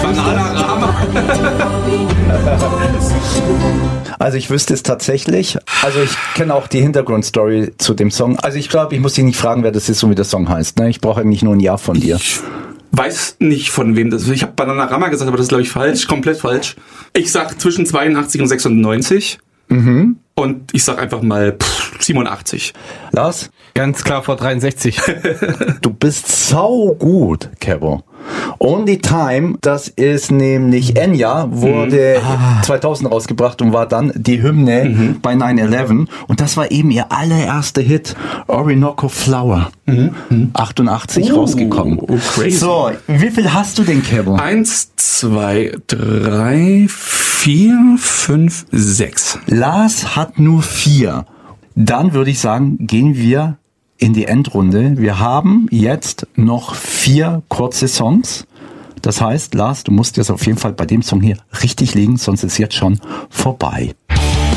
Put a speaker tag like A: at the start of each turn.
A: Bananarama.
B: Also ich wüsste es tatsächlich. Also ich kenne auch die Hintergrundstory zu dem Song. Also ich glaube, ich muss dich nicht fragen, wer das ist und wie der Song heißt. Ne? Ich brauche eigentlich nur ein Ja von dir.
A: Ich weiß nicht, von wem das ist. Ich habe Bananarama gesagt, aber das ist, glaube ich, falsch. Komplett falsch. Ich sag zwischen 82 und 96. Mhm. Und ich sag einfach mal 87.
B: Lars?
C: Ganz klar vor 63.
B: Du bist sau gut, Kevo. Only Time, das ist nämlich Enya, wurde 2000 rausgebracht und war dann die Hymne bei 9/11. Und das war eben ihr allererster Hit, Orinoco Flower. 88 rausgekommen.
A: Crazy.
B: So, wie viel hast du denn, Kevo?
A: 1, 2, 3, 4, 5, 6.
B: Lars hat nur 4. Dann würde ich sagen, gehen wir in die Endrunde. Wir haben jetzt noch 4 kurze Songs. Das heißt, Lars, du musst jetzt auf jeden Fall bei dem Song hier richtig liegen, sonst ist jetzt schon vorbei.